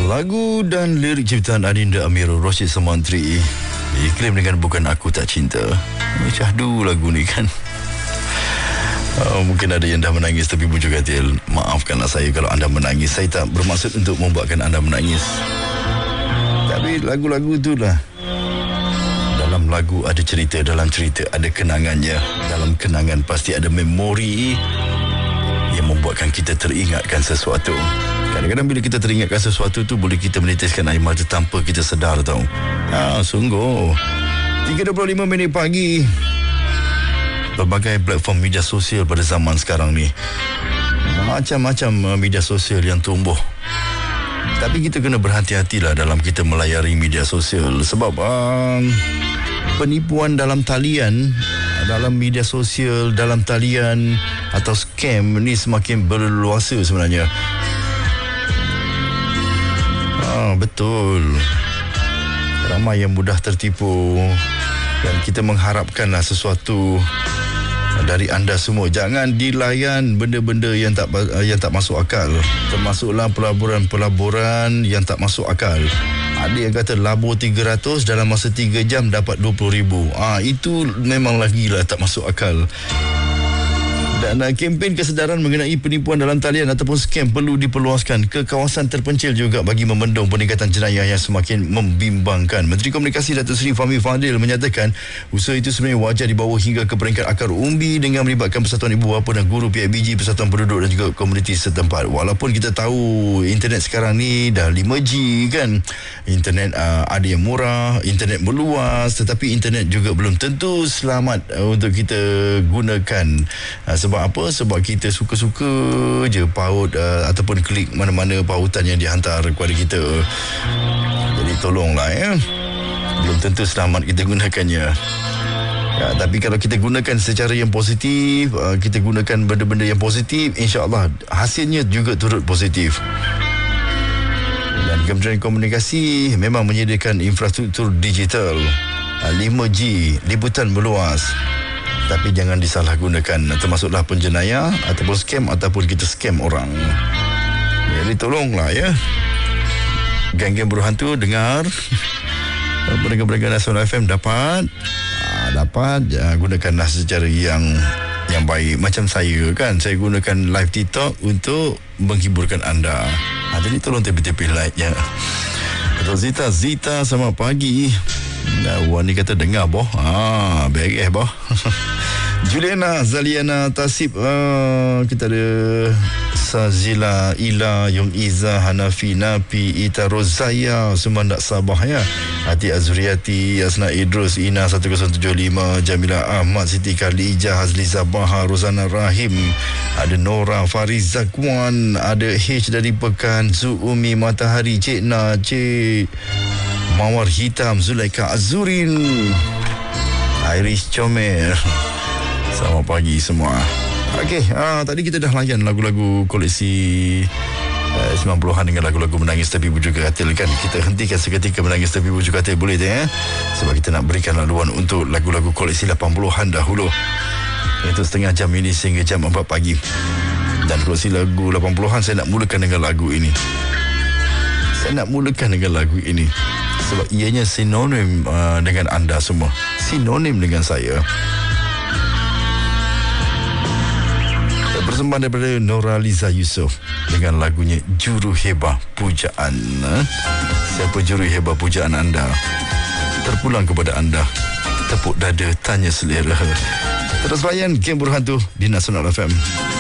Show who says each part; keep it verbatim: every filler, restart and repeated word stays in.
Speaker 1: Lagu dan lirik ciptaan Adinda Amirul Rashid Samantri diklaim dengan Bukan Aku Tak Cinta. Syahdu lagu ni kan. Uh, mungkin ada yang dah menangis, tapi bujuk hati, maafkanlah saya kalau anda menangis. Saya tak bermaksud untuk membuatkan anda menangis, tapi lagu-lagu itulah. Dalam lagu ada cerita, dalam cerita ada kenangannya, dalam kenangan pasti ada memori yang membuatkan kita teringatkan sesuatu. Kadang-kadang bila kita teringatkan sesuatu tu, boleh kita menitiskan air mata tanpa kita sedar tau. Ah, sungguh. tiga dua puluh lima minit pagi. Berbagai platform media sosial pada zaman sekarang ni, macam-macam media sosial yang tumbuh. Tapi kita kena berhati-hatilah dalam kita melayari media sosial. Sebab um, penipuan dalam talian, dalam media sosial, dalam talian atau scam ni semakin berluasa sebenarnya. Ah, betul. Ramai yang mudah tertipu. Dan kita mengharapkanlah sesuatu dari anda semua. Jangan dilayan benda-benda yang tak yang tak masuk akal. Termasuklah pelaburan-pelaburan yang tak masuk akal. Ada yang kata labur tiga ratus dalam masa tiga jam dapat dua puluh ribu. Ah, itu memang lagi lah tak masuk akal. Dan uh, kempen kesedaran mengenai penipuan dalam talian ataupun scam perlu diperluaskan ke kawasan terpencil juga bagi membendung peningkatan jenayah yang semakin membimbangkan. Menteri Komunikasi Datuk Seri Fahmi Fadil menyatakan usaha itu sebenarnya wajar dibawa hingga ke peringkat akar umbi dengan melibatkan Persatuan Ibu Bapa dan Guru P I B G, Persatuan Penduduk dan juga komuniti setempat. Walaupun kita tahu internet sekarang ni dah lima G kan, internet uh, ada yang murah, internet meluas, tetapi internet juga belum tentu selamat uh, untuk kita gunakan. Uh, Sebab apa? Sebab kita suka-suka je paut uh, ataupun klik mana-mana pautan yang dihantar kepada kita. Jadi tolonglah ya. Belum tentu selamat kita gunakannya. Ya, tapi kalau kita gunakan secara yang positif, uh, kita gunakan benda-benda yang positif, insya-Allah hasilnya juga turut positif. Dan Kementerian Komunikasi memang menyediakan infrastruktur digital uh, lima G, liputan meluas. Tapi jangan disalahgunakan, termasuklah penjenayah ataupun scam ataupun kita scam orang. Jadi tolonglah ya. Geng-geng berhantu dengar. Pendengar-pendengar Nasional F M dapat aa, dapat ya, gunakanlah secara yang yang baik. Macam saya kan, saya gunakan live TikTok untuk menghiburkan anda. Ha, jadi tolong tepi-tepi like ya. Zita, Zita, selamat pagi. Nah, Wan ni kata dengar boh. Ah, beres boh. Juliana, Zaliana, Tasib, ah, kita ada Sazila, Ila, Yung Iza, Hanafi, Napi, Ita, Rozaya, semua nak Sabah ya. Hati Azriati, Asna Idrus, Ina satu kosong tujuh lima, Jamila Ahmad, Siti Khalija, Hazli Zabaha, Rozana Rahim, ada Nora, Fariz Zakwan, ada H dari Pekan, Zuumi, Matahari, Cik Na, Cik Mawar Hitam, Zulaika Azurin, Iris Comel. Selamat pagi semua. Okey, ah, tadi kita dah layan lagu-lagu koleksi uh, sembilan puluhan dengan lagu-lagu menangis tapi bujuk katil kan. Kita hentikan seketika menangis tapi bujuk katil, boleh tak ya? Sebab kita nak berikan laluan untuk lagu-lagu koleksi lapan puluhan dahulu. Untuk setengah jam ini sehingga jam empat pagi. Dan koleksi lagu lapan puluhan saya nak mulakan dengan lagu ini. Saya nak mulakan dengan lagu ini sebab ianya sinonim uh, dengan anda semua. Sinonim dengan saya. Persembahan daripada Nora Liza Yusof dengan lagunya Juru Hebah Pujaan. Siapa juru hebah pujaan anda? Terpulang kepada anda. Tepuk dada, tanya selera. Terus layan Game Berhantu di Nasional F M.